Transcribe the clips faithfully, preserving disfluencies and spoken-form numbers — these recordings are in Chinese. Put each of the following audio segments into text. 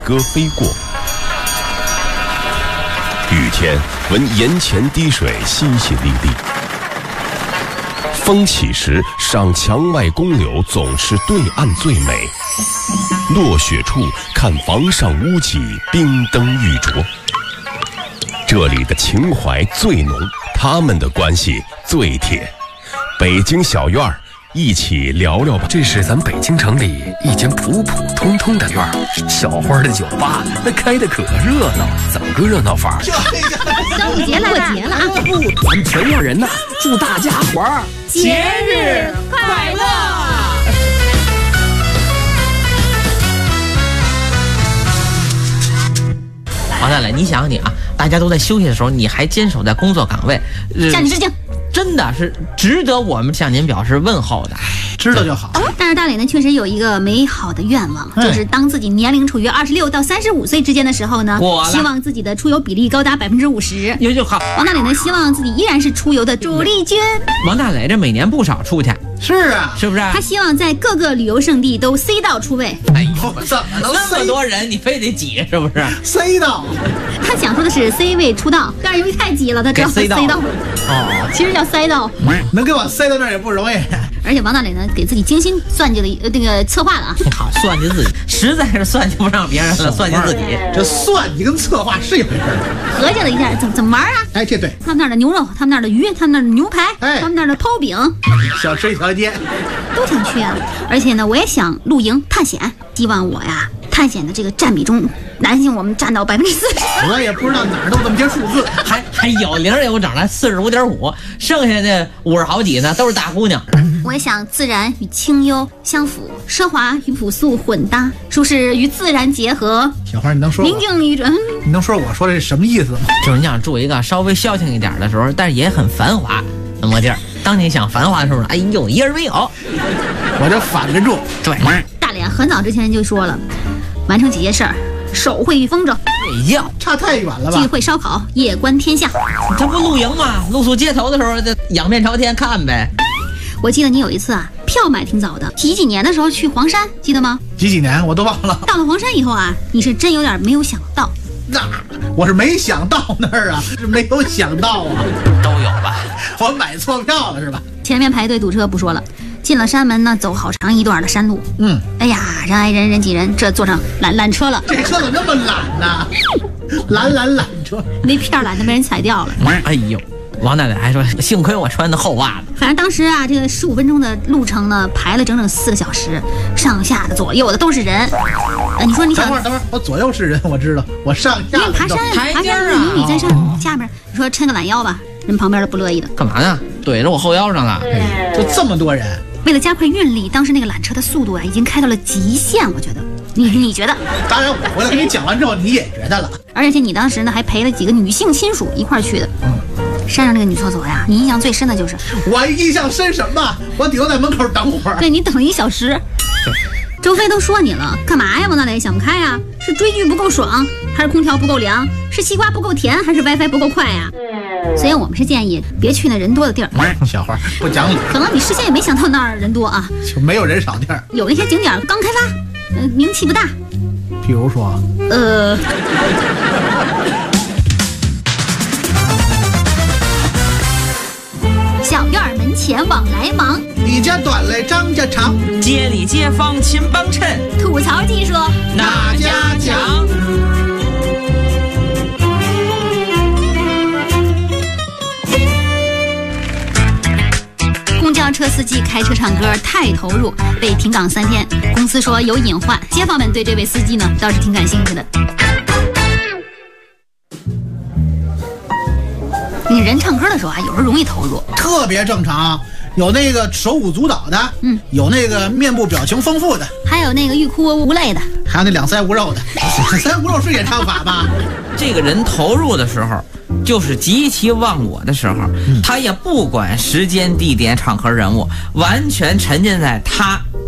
歌飞过。雨天闻檐前滴水淅淅沥沥，风起时赏墙外公柳总是对岸最美，落雪处看房上屋脊冰灯玉琢。这里的情怀最浓，他们的关系最铁。北京小院儿，一起聊聊吧。 这是咱北京城里一间普普通通的院儿，小花的酒吧那开的可热闹，怎么个热闹法？ 端午节来了，过节了啊！ 咱们全院人呐，祝大家伙儿节日快乐！ 王大磊，你想想你啊，大家都在休息的时候，你还坚守在工作岗位，呃、 向你致敬。 真的是值得我们向您表示问候的， 知道就好。 但是大磊呢，确实有一个美好的愿望， 嗯、 就是当自己年龄处于二十六到三十五岁之间的时候呢，希望自己的出游比例高达百分之五十。 有就好。 王大磊呢，希望自己依然是出游的主力军。 王大磊这每年不少出去， 是啊， 是不是？ 他希望在各个旅游胜地都 C 到出位。 哎呦， 怎么能那么多人，你非得挤，是不是 ？C 到。 他想说的是 C 位出道，但是由于太挤了，他只好 C 到。 哦， 其实叫塞到。 能给我塞到那儿也不容易。 而且王大磊呢，给自己精心算计了呃那个策划了啊。 好，算计自己，实在是算计不上别人了，算计自己。 这算计跟策划是一回事儿。 合计了一下，怎么怎么玩啊？ 哎，这对。 他们那儿的牛肉，他们那儿的鱼，他们那儿的牛排，哎，他们那儿的泡饼， 小吃一条街， 都想去啊。而且呢，我也想露营探险，希望我呀探险的这个占比中，男性我们占到百分之四十。 我也不知道哪儿都这么些数字， 还还有零有整了四十五点五，剩下的五十好几呢都是大姑娘。 我也想自然与清幽相符，奢华与朴素混搭，舒适与自然结合。 小花，你能说宁静与准？ 你能说我说的是什么意思吗？ 就是你想住一个稍微消停一点的时候，但是也很繁华那么地儿。当你想繁华的时候，哎呦，一人没有， 我就反着住。 对， 大脸很早之前就说了，完成几件事儿。手绘御风筝， 睡觉差太远了吧？ 聚会烧烤，夜观天下。 这不露营吗？露宿街头的时候，这仰面朝天看呗。 我记得你有一次啊，票买挺早的，几几年的时候去黄山，记得吗？ 几几年我都忘了。 到了黄山以后啊，你是真有点没有想到。 那我是没想到那儿啊，是没有想到啊。 都有吧？ 我买错票了是吧？ 前面排队堵车不说了。进了山门呢，走好长一段的山路。 嗯， 哎呀，人挨人人挤人，这坐上缆缆车了。 这车怎么那么懒呢？缆缆缆车， 那片缆都被人踩掉了。 哎呦，王奶奶还说幸亏我穿的厚袜子。 反正当时啊，这个十五分钟的路程呢，排了整整四个小时，上下的左右的都是人。呃，你说你想等会儿等会儿，我左右是人，我知道，我上下因为爬山爬山是女女在上下面，你说抻个懒腰吧，人旁边的不乐意的。 干嘛呢？怼着我后腰上了。 哎，就这么多人。 为了加快运力，当时那个缆车的速度啊，已经开到了极限。我觉得，你你觉得？ 当然，我回来给你讲完之后，你也觉得了。 而且你当时呢，还陪了几个女性亲属一块儿去的。 嗯。 山上那个女厕所呀，你印象最深的就是？ 我印象深什么？我顶多在门口等会儿。 对，你等了一小时。周飞都说你了，干嘛呀？王大磊想不开呀？是追剧不够爽，还是空调不够凉？是西瓜不够甜，还是 WiFi 不够快呀？所以我们是建议别去那人多的地儿。 小花不讲理， 可能你事先也没想到那儿人多啊， 就没有人少地儿。 有那些景点刚开发，呃，名气不大。 比如说， 呃，小院门前往来忙， 李家短来张家长， 街里街坊勤帮衬， 吐槽技术哪家强？ 公交车司机开车唱歌太投入，被停岗三天。公司说有隐患，街坊们对这位司机呢倒是挺感兴趣的。你人唱歌的时候啊，有时候容易投入， 特别正常。有那个手舞足蹈的，嗯，有那个面部表情丰富的， 还有那个欲哭无泪的， 还有那两腮无肉的。两腮无肉是演唱法吧？ 这个人投入的时候，就是极其忘我的时候，嗯、他也不管时间、地点、场合、人物，完全沉浸在他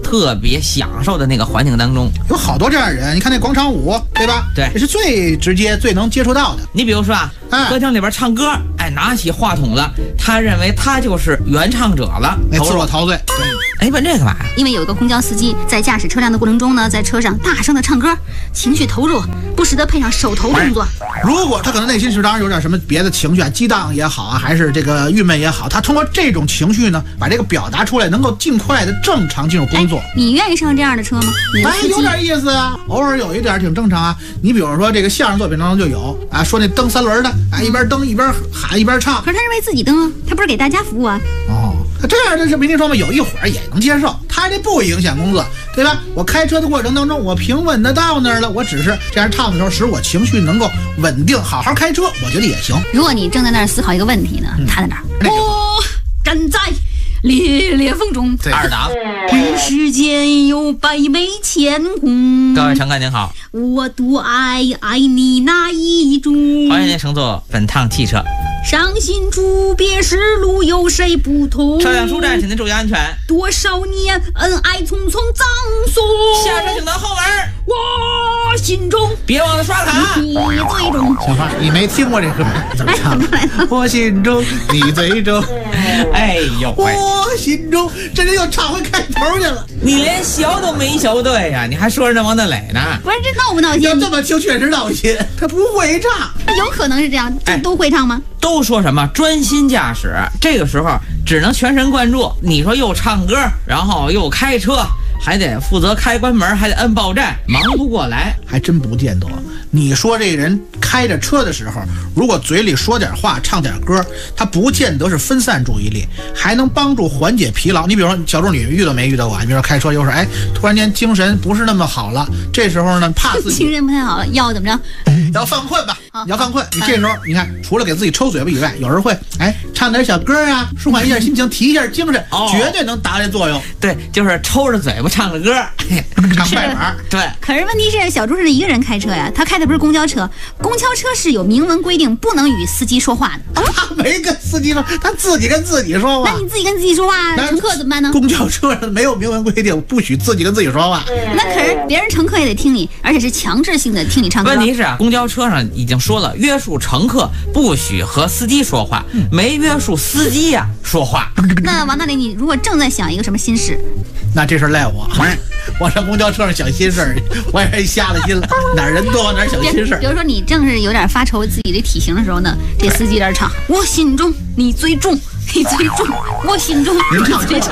特别享受的那个环境当中。 有好多这样的人，你看那广场舞，对吧？ 对， 这是最直接、最能接触到的。 你比如说啊， 哎歌厅里边唱歌，哎，拿起话筒了，他认为他就是原唱者了， 那自投入我陶醉。 哎，问这干嘛呀？ 因为有一个公交司机在驾驶车辆的过程中呢，在车上大声的唱歌，情绪投入，不时的配上手头动作。 如果他可能内心是当然有点什么别的情绪啊，激荡也好啊，还是这个郁闷也好，他通过这种情绪呢，把这个表达出来，能够尽快的正常进入工作。 你愿意上这样的车吗？你的哎， 司机有点意思啊，偶尔有一点挺正常啊。你比如说这个相声作品当中就有啊，说那蹬三轮的，啊，一边蹬一边喊一边唱。 可是他是为自己蹬啊，他不是给大家服务啊。 哦，这样的是没听说吗？有一会儿也能接受，他这不影响工作，对吧？我开车的过程当中，我平稳的到那儿了，我只是这样唱的时候，使我情绪能够稳定，好好开车，我觉得也行。 如果你正在那儿思考一个问题呢，他在哪儿？ 那个我站在烈烈风中， 对二档， 人世间有百媚千红。 各位乘客您好， 我独爱爱你那一种。 欢迎您乘坐本趟汽车。 伤心处别时路，有谁不同？ 车辆出站，请您注意安全。 多少年恩爱匆匆葬送， 下车请到后门， 我心中别忘了刷卡。 你最重。 小花，你没听过这歌怎么唱？我心中你最重， 哎呦喂， 我心中这人又唱回开头去了。 你连学都没学对呀、你还说人家王大磊呢？ 不是这闹不闹心要？这么听确实闹心，他不会唱。 有可能是这样，这哎都会唱吗？ 都说什么专心驾驶，这个时候只能全神贯注。你说又唱歌，然后又开车，还得负责开关门，还得摁报站，忙不过来。 还真不见得。你说这人开着车的时候，如果嘴里说点话，唱点歌，他不见得是分散注意力，还能帮助缓解疲劳。你比如说小助你遇到没遇到过？你比如说开车有时候，哎，突然间精神不是那么好了，这时候呢，怕自精己神不太好了，要怎么着？ 要犯困吧好， 你要犯困，你这时候你看，除了给自己抽嘴巴以外，有人会哎唱点小歌啊，舒缓一下心情，提一下精神， 哦绝对能达这作用。 对，就是抽着嘴巴唱着歌。 唱快板， 对， 可是问题是，小猪是一个人开车呀，他开的不是公交车，公交车是有明文规定不能与司机说话的。 他没跟司机说，他自己跟自己说话。 那你自己跟自己说话， 那乘客怎么办呢？ 公交车上没有明文规定不许自己跟自己说话。 那可是别人乘客也得听你，而且是强制性的听你唱歌。 问题是啊，公交车上已经说了，约束乘客不许和司机说话，没约束司机呀、说话。 那王大雷，你如果正在想一个什么心事， 那这事儿赖我，我上公交车上想心事儿，我也是瞎了心了，哪儿人多哪儿想比心事儿比。如说你正是有点发愁自己的体型的时候呢，这司机在这唱，我心中你最重，你最重，我心中你最重。